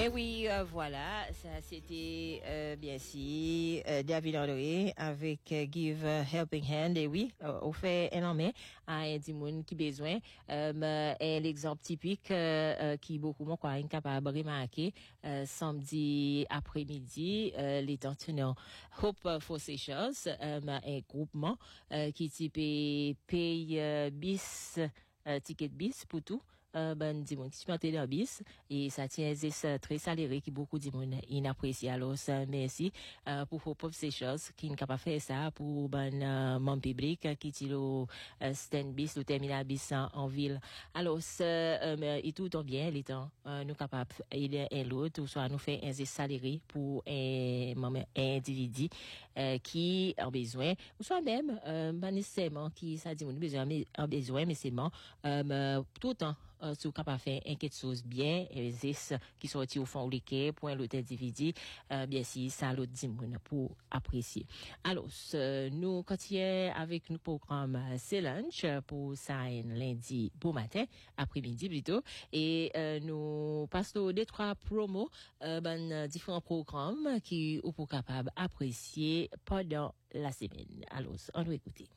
Eh oui, voilà, ça c'était bien si David André avec Give a Helping Hand. Et oui, on fait énormément à un dimoun qui besoin. Et l'exemple typique qui beaucoup moins quoi incapable de remarquer samedi après-midi les tenants Hope for Seychelles un groupement qui type paye bis ticket bis pour tout ben dis moi qui suis monté dans bis et ça tient c'est très salarié qui beaucoup dit mon inapprécié alors ça merci pour Hope ces choses qui ne capable faire ça pour ben mon public qui dit le stand bis le terminal bis en ville alors et tout tombe bien les temps nous capable il est un l'autre ou soit nous fait un salarié pour un individu qui a besoin ou soit même pas nécessairement qui ça dit mon besoin mais c'est tout le temps si vous capable faire quelque chose bien et qui sorti au fond liqué pour l'autre individu bien si ça l'autre dit pour apprécier alors nous continuons avec nos programmes c'est lunch pour ça lundi beau matin après-midi plutôt et nous passons des trois promos différents programmes qui vous pour capable apprécier pendant la semaine alors on va écouter.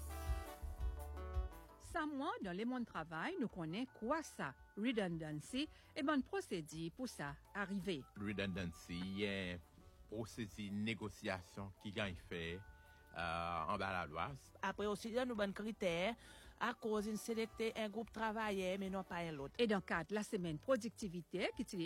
Ça, moi, dans le monde travail, nous connaissons quoi ça, redundancy, et bonne procédure pour ça arriver. Redundancy, est procédure de négociation qui gagne fait en bas la loi. Après aussi, il y a nos bons critères à cause de sélecter un groupe travailleur, mais non pas un autre. Et dans le cadre de la semaine productivité, qui